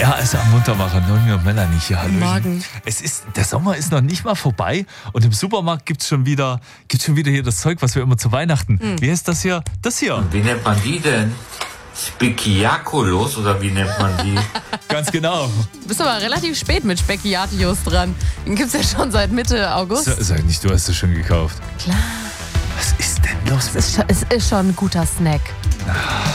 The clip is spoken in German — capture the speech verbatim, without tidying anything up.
Ja, also am Muntermacher, Noni und Melanie hier, Hallöchen. Morgen. Es ist, der Sommer ist noch nicht mal vorbei und im Supermarkt gibt es schon wieder, gibt's schon wieder hier das Zeug, was wir immer zu Weihnachten. Mhm. Wie heißt das hier? Das hier. Wie nennt man die denn? Spekiakulos oder wie nennt man die? Ganz genau. Du bist aber relativ spät mit Spekiatius dran. Den gibt's ja schon seit Mitte August. Sag, sag nicht, du hast es schon gekauft. Klar. Was ist denn los? Es ist, schon- es ist schon ein guter Snack.